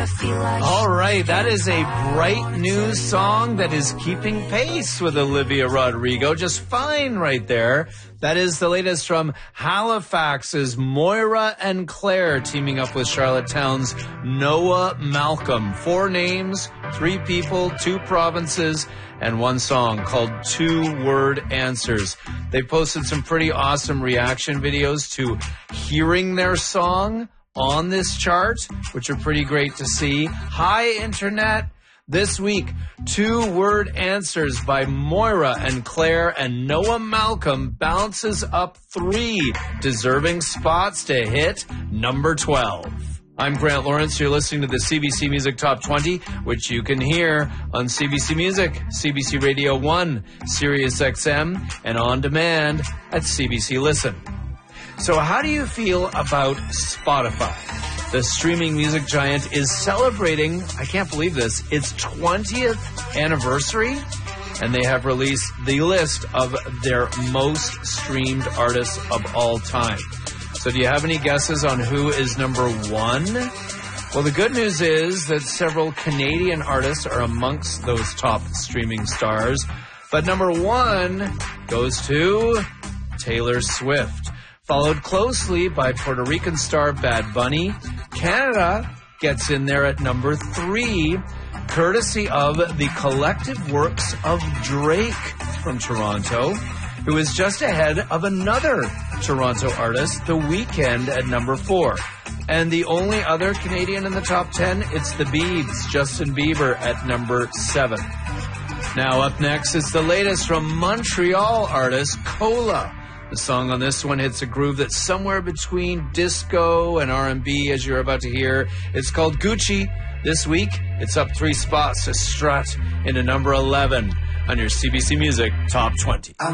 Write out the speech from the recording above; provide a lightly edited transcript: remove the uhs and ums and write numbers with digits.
All right, that is a bright new song that is keeping pace with Olivia Rodrigo. Just fine right there. That is the latest from Halifax's Moira and Claire teaming up with Charlottetown's Noah Malcolm. 4 names, 3 people, 2 provinces, and 1 song called 2-Word Answers. They posted some pretty awesome reaction videos to hearing their song on this chart, which are pretty great to see. Hi, Internet. This week, 2-Word Answers by Moira and Claire and Noah Malcolm bounces up 3 deserving spots to hit number 12. I'm Grant Lawrence. You're listening to the CBC Music Top 20, which you can hear on CBC Music, CBC Radio 1, Sirius XM, and on demand at CBC Listen. So how do you feel about Spotify? The streaming music giant is celebrating, I can't believe this, its 20th anniversary, and they have released the list of their most streamed artists of all time. So do you have any guesses on who is number 1? Well, the good news is that several Canadian artists are amongst those top streaming stars, but number 1 goes to Taylor Swift, followed closely by Puerto Rican star Bad Bunny. Canada gets in there at number 3, courtesy of the collective works of Drake from Toronto, who is just ahead of another Toronto artist, The Weeknd, at number 4. And the only other Canadian in the top 10, it's the Biebs, Justin Bieber, at number 7. Now up next, it's the latest from Montreal artist Cola. The song on this one hits a groove that's somewhere between disco and R&B, as you're about to hear. It's called Gucci. This week, it's up 3 spots to strut into number 11 on your CBC Music Top 20.